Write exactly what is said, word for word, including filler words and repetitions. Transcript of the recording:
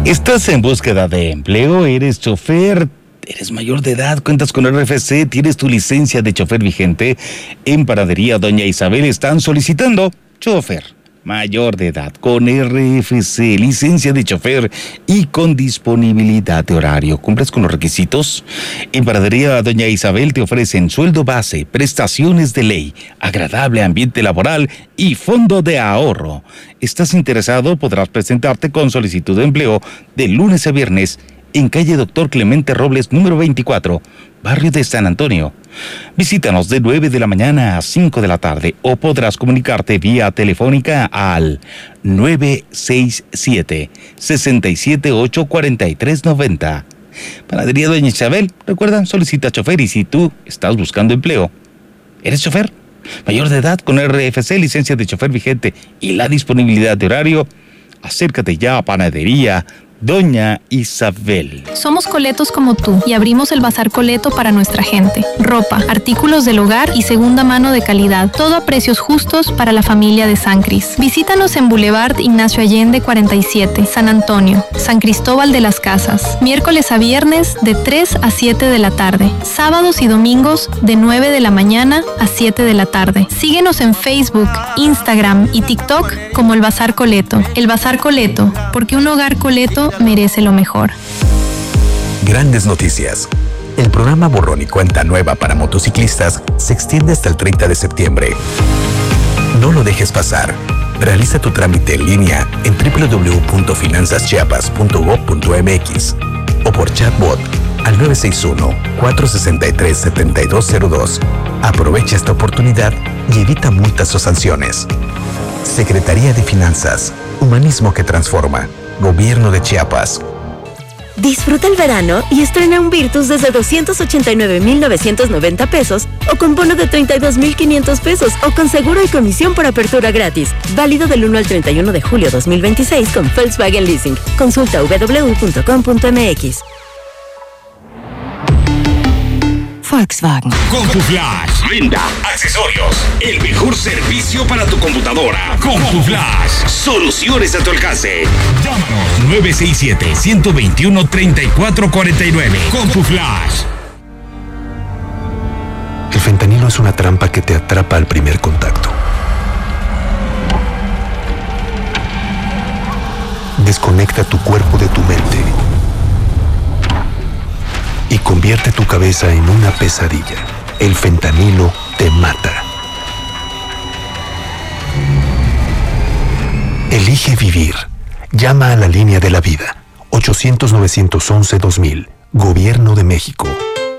¿Estás en búsqueda de empleo? ¿Eres chofer? ¿Eres mayor de edad? ¿Cuentas con R F C? ¿Tienes tu licencia de chofer vigente? En Panadería Doña Isabel están solicitando chofer mayor de edad con R F C, licencia de chofer y con disponibilidad de horario. ¿Cumples con los requisitos? En Panadería Doña Isabel te ofrecen sueldo base, prestaciones de ley, agradable ambiente laboral y fondo de ahorro. ¿Estás interesado? Podrás presentarte con solicitud de empleo de lunes a viernes en calle Doctor Clemente Robles, número veinticuatro, barrio de San Antonio. Visítanos de nueve de la mañana a cinco de la tarde o podrás comunicarte vía telefónica al nueve seis siete, seis siete ocho, cuatro tres nueve cero. Panadería Doña Isabel, recuerda, solicita chofer y si tú estás buscando empleo, ¿eres chofer? Mayor de edad con R F C, licencia de chofer vigente y la disponibilidad de horario, acércate ya a Panadería Doña Isabel. Somos coletos como tú y abrimos el Bazar Coleto para nuestra gente. Ropa, artículos del hogar y segunda mano de calidad. Todo a precios justos para la familia de San Cris. Visítanos en Boulevard Ignacio Allende cuarenta y siete, San Antonio, San Cristóbal de las Casas. Miércoles a viernes de tres a siete de la tarde. Sábados y domingos de nueve de la mañana a siete de la tarde. Síguenos en Facebook, Instagram y TikTok como el Bazar Coleto. El Bazar Coleto, porque un hogar coleto merece lo mejor. Grandes noticias. El programa Borrón y Cuenta Nueva para motociclistas se extiende hasta el treinta de septiembre. No lo dejes pasar. Realiza tu trámite en línea en doble u doble u doble u punto finanzas chiapas punto gob punto m x o por chatbot al nueve seis uno, cuatro seis tres, siete dos cero dos. Aprovecha esta oportunidad y evita multas o sanciones. Secretaría de Finanzas. Humanismo que transforma. Gobierno de Chiapas. Disfruta el verano y estrena un Virtus desde doscientos ochenta y nueve mil novecientos noventa pesos o con bono de treinta y dos mil quinientos pesos o con seguro y comisión por apertura gratis. Válido del uno al treinta y uno de julio dos mil veintiséis con Volkswagen Leasing. Consulta doble u doble u doble u punto com punto m x. Volkswagen. CompuFlash. Venta, accesorios, el mejor servicio para tu computadora. CompuFlash. Soluciones a tu alcance. Llámanos nueve seis siete, uno dos uno, tres cuatro cuatro nueve. CompuFlash. El fentanilo es una trampa que te atrapa al primer contacto. Desconecta tu cuerpo de tu mente y convierte tu cabeza en una pesadilla. El fentanilo te mata. Elige vivir. Llama a la línea de la vida. ochocientos, nueve once, dos mil. Gobierno de México.